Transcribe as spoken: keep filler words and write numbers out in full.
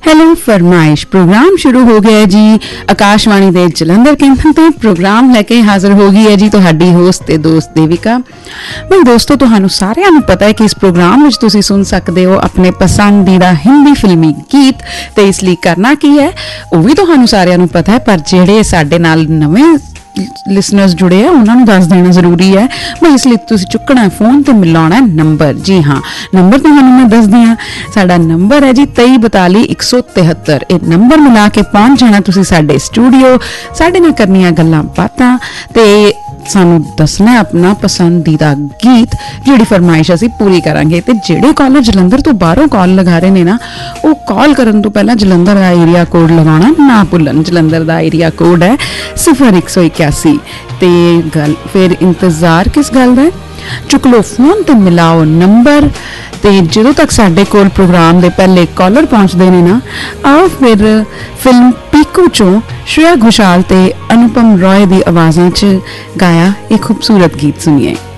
Hello फरमाइश programme शुरू हो गया जी। आकाशवाणी दे जलंधर केंद्र ते प्रोग्राम लेके हाजिर हो गई है जी तुहाडी होस्ट ते दोस्त देविका। मैं दोस्तों तुहानू सारिਆਂ ਨੂੰ पता है कि इस प्रोग्राम ਵਿੱਚ ਤੁਸੀਂ सुन सकते हो अपने पसंदीदा हिंदी फिल्मी गीत ते इस ਲਈ करना की है ਉਹ ਵੀ ਤੁਹਾਨੂੰ ਸਾਰਿਆਂ ਨੂੰ पता है, पर ਜਿਹੜੇ ਸਾਡੇ ਨਾਲ ਨਵੇਂ लिसनर्स जुड़े हैं उन्होंने दस देना जरूरी है। मैं इसलिए तुसी चुकना है फोन ते मिलाना है नंबर। जी हाँ, नंबर तो मैं दस दी हाँ, साडा नंबर है जी तेई बताली एक सौ तिहत्तर। ये नंबर मिला के पहुंच जाना तुसी साडे स्टूडियो, साडे नाल करनियां गल्लां बातां ते सानू दसना अपना पसंदीदा गीत जिहड़ी फरमाइश असीं पूरी करांगे। ते जिहड़े कॉलर जलंधर तो बाहरों कॉल लगा रहे ने ना, वो कॉल करन तो पहला जलंधर दा एरिया कोड लगाना ना भुल्लण। जलंधर दा एरिया कोड है सिफर एक सौ इक्यासी। ते गल फिर इंतजार किस गल दा है, चुक लो फोन ते मिलाओ नंबर। ते ਜਦੋਂ तक साडे कोल प्रोग्राम दे पहले कॉलर पहुंचते ने ना, आओ फिर फिल्म पीकू चों श्रेया घोषाल ते अनुपम रॉय दी आवाज़ां च गाया एक खूबसूरत गीत सुनिए।